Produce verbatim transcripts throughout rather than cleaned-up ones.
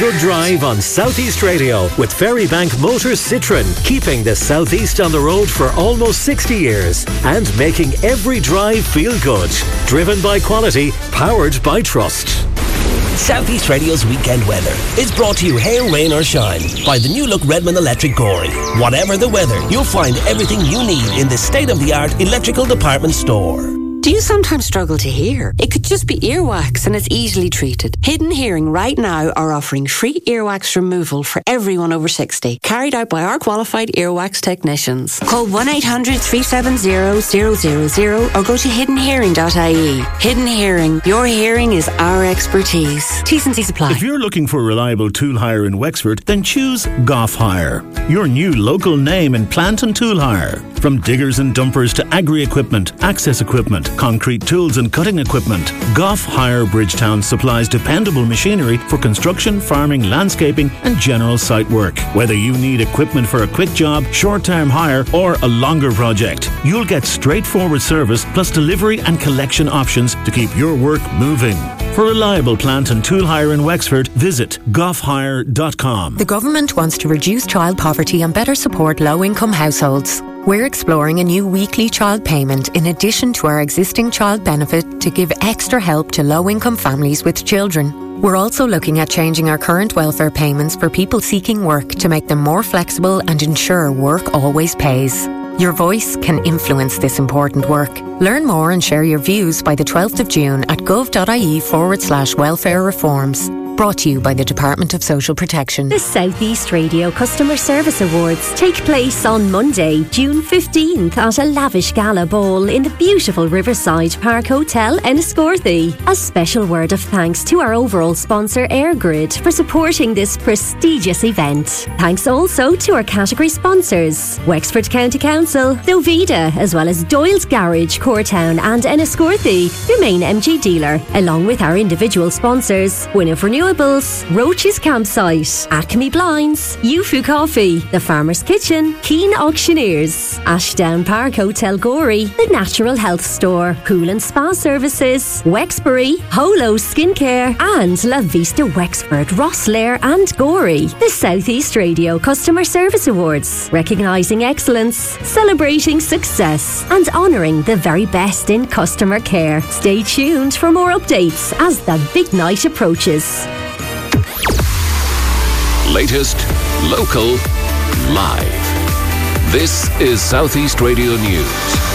Good Drive on Southeast Radio with Ferrybank Motors Citroën, keeping the Southeast on the road for almost sixty years and making every drive feel good. Driven by quality, powered by trust. Southeast Radio's weekend weather is brought to you, hail, rain or shine, by the new look Redmond Electric Gorey. Whatever the weather, you'll find everything you need in this state-of-the-art electrical department store. Do you sometimes struggle to hear? It could just be earwax and it's easily treated. Hidden Hearing right now are offering free earwax removal for everyone over sixty, carried out by our qualified earwax technicians. Call one eight hundred, three seven zero, zero zero zero or go to hidden hearing dot I E. Hidden Hearing, your hearing is our expertise. T's and C's apply. If you're looking for reliable tool hire in Wexford, then choose Goff Hire, your new local name in plant and tool hire. From diggers and dumpers to agri-equipment, access equipment, concrete tools and cutting equipment, Goff Hire Bridgetown supplies dependable machinery for construction, farming, landscaping and general site work. Whether you need equipment for a quick job, short-term hire or a longer project, you'll get straightforward service plus delivery and collection options to keep your work moving. For reliable plant and tool hire in Wexford, visit goff hire dot com. The government wants to reduce child poverty and better support low-income households. We're exploring a new weekly child payment in addition to our existing child benefit to give extra help to low-income families with children. We're also looking at changing our current welfare payments for people seeking work to make them more flexible and ensure work always pays. Your voice can influence this important work. Learn more and share your views by the twelfth of June at gov.ie forward slash welfare reforms. Brought to you by the Department of Social Protection. The Southeast Radio Customer Service Awards take place on Monday, June fifteenth at a lavish gala ball in the beautiful Riverside Park Hotel, Enniscorthy. A special word of thanks to our overall sponsor Airgrid for supporting this prestigious event. Thanks also to our category sponsors, Wexford County Council, Dovida, as well as Doyle's Garage, Cortown and Enniscorthy, your main M G dealer, along with our individual sponsors, Winnow Renewables, Roach's Campsite, Acme Blinds, Yufu Coffee, The Farmer's Kitchen, Keen Auctioneers, Ashdown Park Hotel Gorey, The Natural Health Store, Pool and Spa Services, Wexbury, Holo Skincare and La Vista Wexford, Rosslare and Gorey. The Southeast Radio Customer Service Awards, recognising excellence, celebrating success and honouring the very best in customer care. Stay tuned for more updates as the big night approaches. Latest, local, live. This is Southeast Radio News.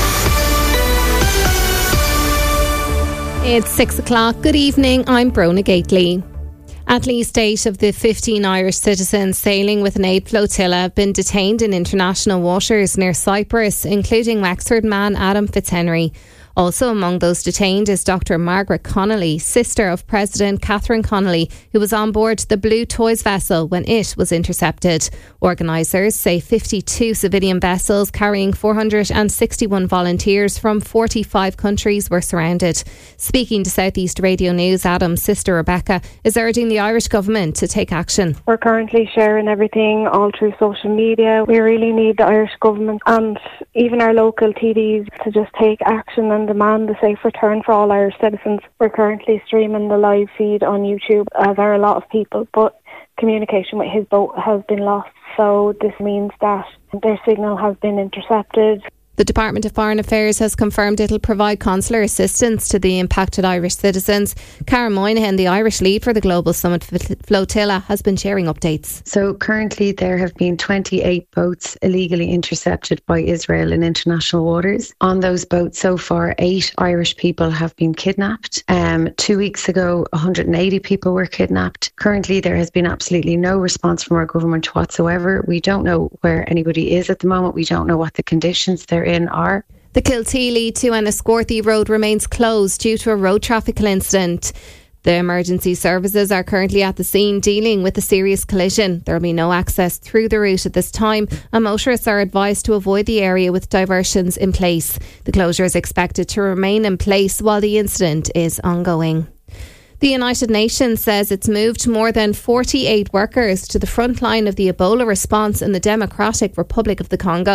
It's six o'clock. Good evening. I'm Brona Gately. At least eight of the fifteen Irish citizens sailing with an aid flotilla have been detained in international waters near Cyprus, including Wexford man Adam Fitzhenry. Also among those detained is Doctor Margaret Connolly, sister of President Catherine Connolly, who was on board the Blue Toys vessel when it was intercepted. Organisers say fifty-two civilian vessels carrying four hundred sixty-one volunteers from forty-five countries were surrounded. Speaking to Southeast Radio News, Adam's sister Rebecca is urging the Irish government to take action. We're currently sharing everything all through social media. We really need the Irish government and even our local T Ds to just take action and demand a safe return for all Irish citizens. We're currently streaming the live feed on YouTube, as are a lot of people, but communication with his boat has been lost, so this means that their signal has been intercepted. The Department of Foreign Affairs has confirmed it'll provide consular assistance to the impacted Irish citizens. Cara Moynihan, the Irish lead for the Global Summit flotilla, has been sharing updates. So currently there have been twenty-eight boats illegally intercepted by Israel in international waters. On those boats so far, eight Irish people have been kidnapped. Um, two weeks ago, one hundred eighty people were kidnapped. Currently there has been absolutely no response from our government whatsoever. We don't know where anybody is at the moment. We don't know what the conditions they're in are. The Kilteely to Enniscorthy road remains closed due to a road traffic incident. The emergency services are currently at the scene dealing with the serious collision. There will be no access through the route at this time, and motorists are advised to avoid the area with diversions in place. The closure is expected to remain in place while the incident is ongoing. The United Nations says it's moved more than forty-eight workers to the front line of the Ebola response in the Democratic Republic of the Congo.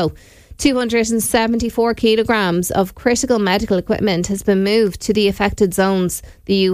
two hundred seventy-four kilograms of critical medical equipment has been moved to the affected zones. The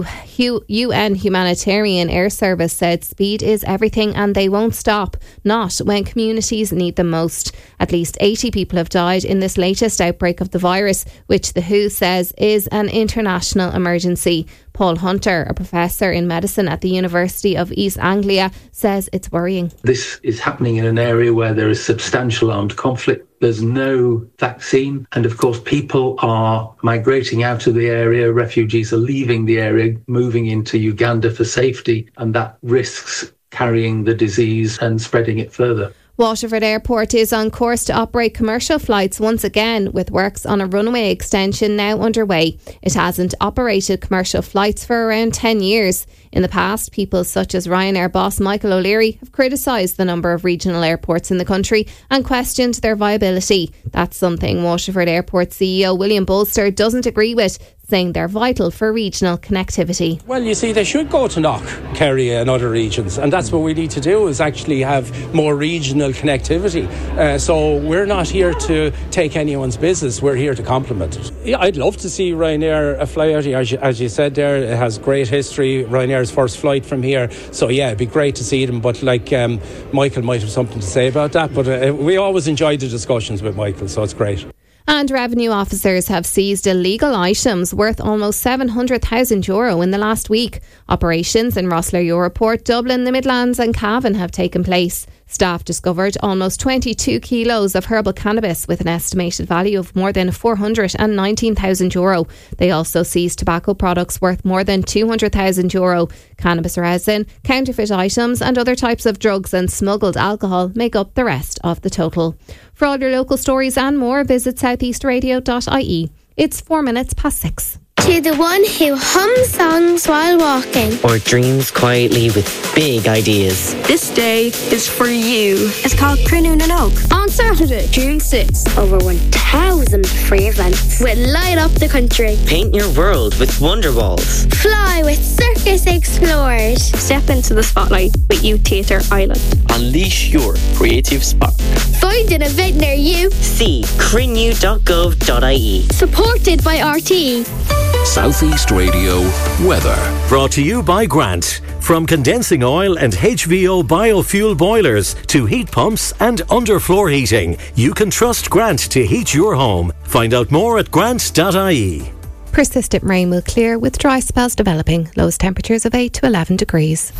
U N Humanitarian Air Service said speed is everything and they won't stop, not when communities need them most. At least eighty people have died in this latest outbreak of the virus, which the W H O says is an international emergency. Paul Hunter, a professor in medicine at the University of East Anglia, says it's worrying. This is happening in an area where there is substantial armed conflict. There's no vaccine. And of course, people are migrating out of the area. Refugees are leaving the area, moving into Uganda for safety. And that risks carrying the disease and spreading it further. Waterford Airport is on course to operate commercial flights once again, with works on a runway extension now underway. It hasn't operated commercial flights for around ten years. In the past, people such as Ryanair boss Michael O'Leary have criticised the number of regional airports in the country and questioned their viability. That's something Waterford Airport C E O William Bolster doesn't agree with, saying they're vital for regional connectivity. Well, you see, they should go to Knock, Kerry and other regions, and that's what we need to do, is actually have more regional connectivity. Uh, so we're not here to take anyone's business, we're here to complement it. Yeah, I'd love to see Ryanair fly out here. As you, as you said there, it has great history, Ryanair's first flight from here, so yeah, it'd be great to see them, but like um, Michael might have something to say about that, but uh, we always enjoy the discussions with Michael, so it's great. And revenue officers have seized illegal items worth almost seven hundred thousand euro in the last week. Operations in Rosslare, Europort, Dublin, the Midlands and Cavan have taken place. Staff discovered almost twenty-two kilos of herbal cannabis with an estimated value of more than four hundred nineteen thousand euro. They also seized tobacco products worth more than two hundred thousand euro. Cannabis resin, counterfeit items and other types of drugs and smuggled alcohol make up the rest of the total. For all your local stories and more, visit southeast radio dot I E. It's four minutes past six. To the one who hums songs while walking, or dreams quietly with big ideas. This day is for you. It's called Crunoon and Oak. On Saturday, June sixth, over one thousand free events will light up the country. Paint your world with wonder walls. Fly with Circus Explorers. Step into the spotlight with Youth Theatre Ireland. Unleash your creative spark. Find an event near you. See crinnew dot gov dot I E. Supported by R T E. Southeast Radio weather. Brought to you by Grant. From condensing oil and H V O biofuel boilers to heat pumps and underfloor heating, you can trust Grant to heat your home. Find out more at grant dot I E. Persistent rain will clear with dry spells developing. Lowest temperatures of eight to eleven degrees.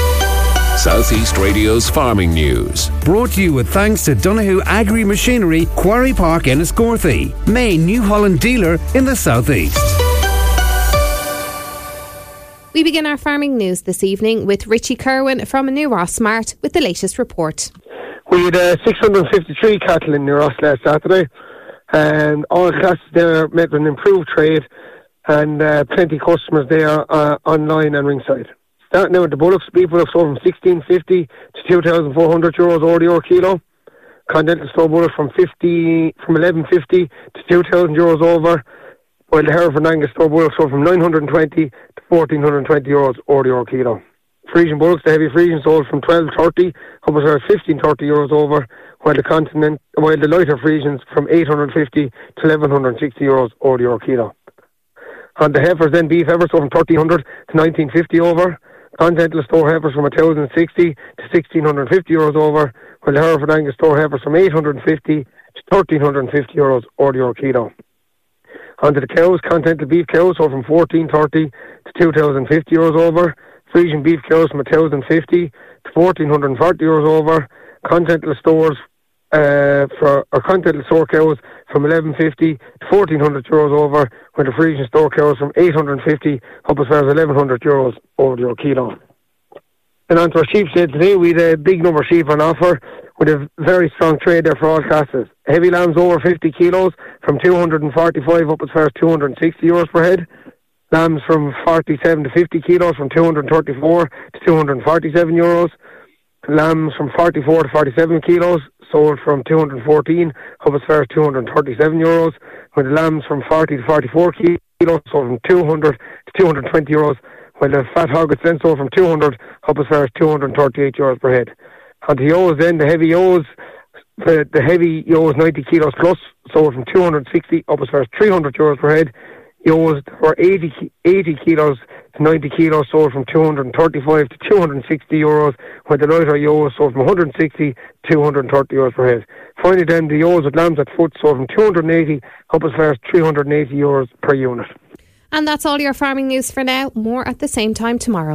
Southeast Radio's farming news. Brought to you with thanks to Donoghue Agri Machinery, Quarry Park, Enniscorthy, main New Holland dealer in the southeast. We begin our farming news this evening with Richie Kerwin from New Ross Smart with the latest report. We had uh, six hundred fifty-three cattle in New Ross last Saturday, and all classes there met with an improved trade, and uh, plenty of customers there uh, online and ringside. Starting now with the bullocks, beef bullocks sold from sixteen fifty to two thousand four hundred euros over the euro kilo. Continental store bullocks from fifty from eleven fifty to two thousand euros over. While the Hereford Angus store bullocks sold from nine hundred twenty to fourteen hundred twenty euros over the euro kilo. Frisian bullocks, the heavy Frisian, sold from twelve thirty up to fifteen thirty euros over, while the continent, while the lighter Frisians from eight hundred fifty to eleven sixty euros over the euro kilo. On the heifers, then beef heifers sold from thirteen hundred to nineteen fifty over. Continental store heifers from one thousand sixty to sixteen fifty euros over, while the Hereford Angus store heifers from eight hundred fifty to thirteen fifty euros over the euro kilo. Onto the cows, Continental beef cows sold from fourteen thirty to two thousand fifty euros over. Frisian beef cows from one thousand fifty to fourteen forty euros over. Continental stores uh, for or Continental store cows from eleven fifty to fourteen hundred euros over, with the Frisian store cows from eight hundred fifty up as far as eleven hundred euros over the euro kilo. And on to our sheep sale today, we had a big number of sheep on offer with a very strong trade there for all classes. Heavy lambs over fifty kilos from two hundred forty-five up as far as two hundred sixty euros per head. Lambs from forty-seven to fifty kilos from two hundred thirty-four to two hundred forty-seven euros. Lambs from forty-four to forty-seven kilos sold from two hundred fourteen up as far as two hundred thirty-seven euros. With the lambs from forty to forty-four kilos sold from two hundred to two hundred twenty euros. While the fat hoggets then sold from two hundred up as far as two hundred thirty-eight euros per head. On the ewes then, the heavy ewes The, the heavy yos, ninety kilos plus, sold from two hundred sixty up as far as three hundred euros per head. Yos for eighty, eighty kilos to ninety kilos, sold from two hundred thirty-five to two hundred sixty euros, while the lighter yos sold from one hundred sixty to two hundred thirty euros per head. Finally then, the yos with lambs at foot sold from two hundred eighty up as far as three hundred eighty euros per unit. And that's all your farming news for now. More at the same time tomorrow.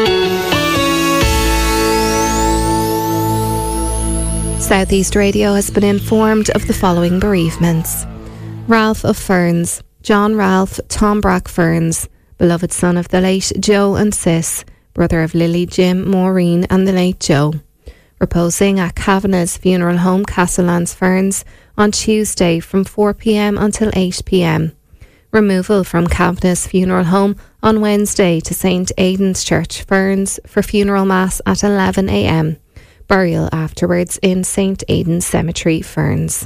South East Radio has been informed of the following bereavements. Ralph of Ferns, John Ralph Tom Brack Ferns, beloved son of the late Joe and Sis, brother of Lily, Jim, Maureen and the late Joe. Reposing at Kavanagh's Funeral Home, Castlelands Ferns, on Tuesday from four p.m. until eight p.m. Removal from Kavanagh's Funeral Home on Wednesday to Saint Aidan's Church, Ferns, for funeral mass at eleven a.m. Burial afterwards in Saint Aidan's Cemetery, Ferns.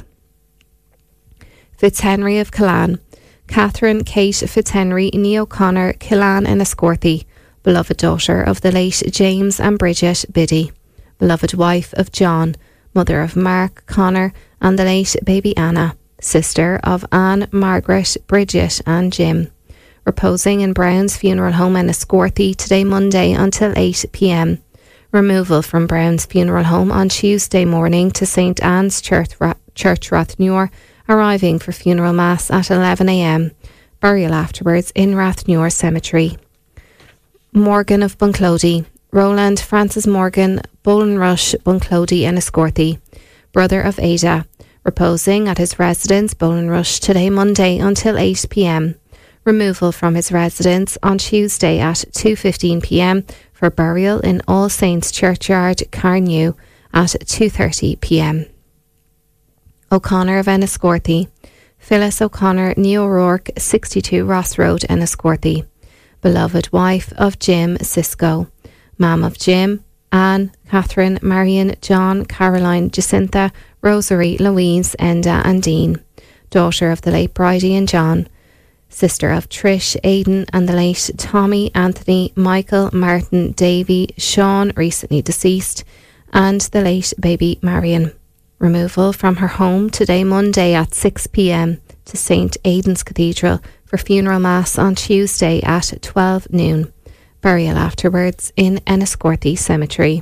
Fitzhenry of Killaan, Catherine Kate Fitzhenry ní O'Connor, Killaan Enniscorthy, beloved daughter of the late James and Bridget Biddy, beloved wife of John, mother of Mark Connor and the late baby Anna, sister of Anne, Margaret, Bridget and Jim. Reposing in Brown's Funeral Home Enniscorthy today Monday until eight p.m. Removal from Brown's Funeral Home on Tuesday morning to Saint Anne's Church, Ra- Church Rathnewer, arriving for funeral mass at eleven a.m. Burial afterwards in Rathnewer Cemetery. Morgan of Bunclody, Roland Francis Morgan, Bolinrush, Bunclody Enniscorthy, brother of Ada, reposing at his residence Bolinrush today Monday until eight p.m. Removal from his residence on Tuesday at two fifteen p.m. for burial in All Saints Churchyard, Carnew at two thirty p.m. O'Connor of Enniscorthy, Phyllis O'Connor, Ní O'Rourke, sixty-two Ross Road, Enniscorthy, beloved wife of Jim Cisco, mam of Jim, Anne, Catherine, Marion, John, Caroline, Jacinta, Rosary, Louise, Enda and Dean, daughter of the late Bridie and John, sister of Trish, Aidan and the late Tommy, Anthony, Michael, Martin, Davy, Sean, recently deceased, and the late baby Marion. Removal from her home today Monday at six p.m. to Saint Aidan's Cathedral for funeral mass on Tuesday at twelve noon. Burial afterwards in Enniscorthy Cemetery.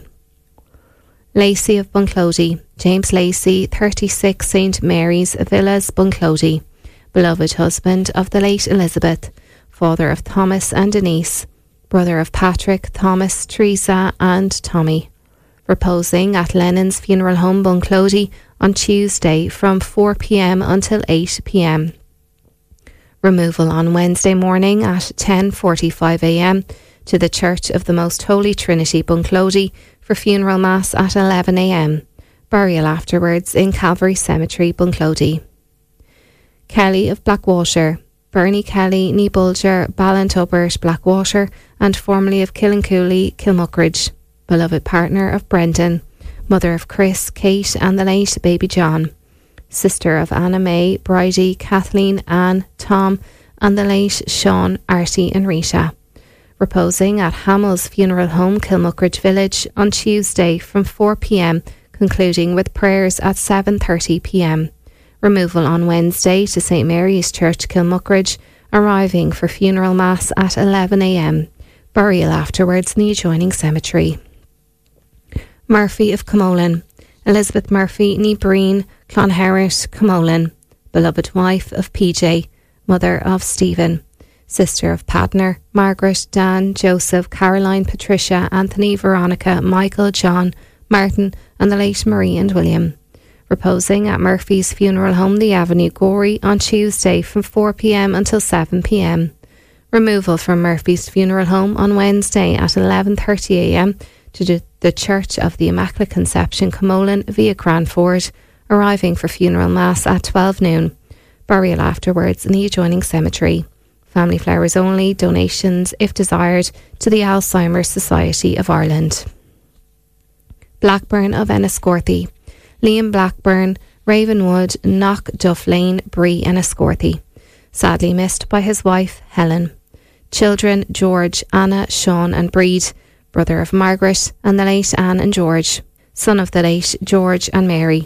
Lacey of Bunclody, James Lacey, thirty-six Saint Mary's Villas, Bunclody, beloved husband of the late Elizabeth, father of Thomas and Denise, brother of Patrick, Thomas, Teresa and Tommy. Reposing at Lennon's Funeral Home, Bunclody on Tuesday from four p.m. until eight p.m. Removal on Wednesday morning at ten forty-five a.m. to the Church of the Most Holy Trinity, Bunclody, for funeral mass at eleven a.m. Burial afterwards in Calvary Cemetery, Bunclody. Kelly of Blackwater, Bernie Kelly, ní Bulger, Ballantubert, Blackwater, and formerly of Killincooley, Kilmuckridge, beloved partner of Brendan, mother of Chris, Kate and the late baby John, sister of Anna May, Bridie, Kathleen, Anne, Tom and the late Sean, Artie and Rita. Reposing at Hamill's Funeral Home, Kilmuckridge Village on Tuesday from four p.m, concluding with prayers at seven thirty p.m. Removal on Wednesday to Saint Mary's Church, Kilmuckridge, arriving for funeral mass at eleven a.m. Burial afterwards in the adjoining cemetery. Murphy of Camolin, Elizabeth Murphy, ní Breen, Clonherrit, Camolin, beloved wife of P J, mother of Stephen, sister of Padner, Margaret, Dan, Joseph, Caroline, Patricia, Anthony, Veronica, Michael, John, Martin and the late Marie and William. Reposing at Murphy's Funeral Home, The Avenue, Gorey, on Tuesday from four p.m. until seven p.m. Removal from Murphy's Funeral Home on Wednesday at eleven thirty a.m. to the Church of the Immaculate Conception, Camolin, via Cranford, arriving for funeral mass at twelve noon. Burial afterwards in the adjoining cemetery. Family flowers only, donations, if desired, to the Alzheimer's Society of Ireland. Blackburn of Enniscorthy, Liam Blackburn, Ravenwood, Knock Duff Lane, Bree, Enniscorthy. Sadly missed by his wife, Helen. Children, George, Anna, Sean and Breed, brother of Margaret and the late Anne and George, son of the late George and Mary.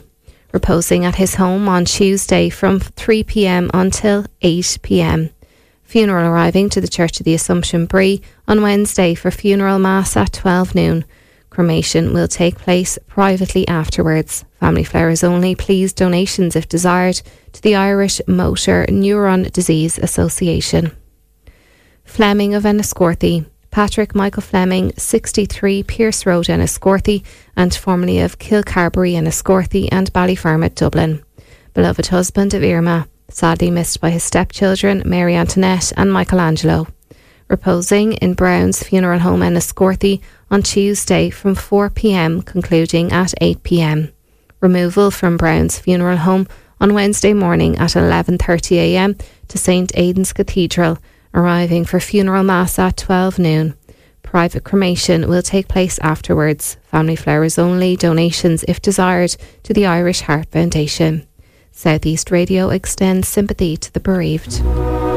reposing at his home on Tuesday from three p.m. until eight p.m. Funeral arriving to the Church of the Assumption Bree on Wednesday for funeral mass at twelve noon. Cremation will take place privately afterwards. Family flowers only. Please donations if desired to the Irish Motor Neuron Disease Association. Fleming of Enniscorthy. Patrick Michael Fleming, sixty-three Pierce Road, Enniscorthy, and formerly of Kilcarbery, Enniscorthy and Ballyfermot, Dublin. Beloved husband of Irma, sadly missed by his stepchildren Mary Antoinette and Michelangelo. Reposing in Brown's Funeral Home, Enniscorthy, on Tuesday from four p.m, concluding at eight p.m. Removal from Brown's Funeral Home on Wednesday morning at eleven thirty a.m. to Saint Aidan's Cathedral, arriving for funeral mass at twelve noon. Private cremation will take place afterwards. Family flowers only. Donations if desired to the Irish Heart Foundation. South East Radio extends sympathy to the bereaved.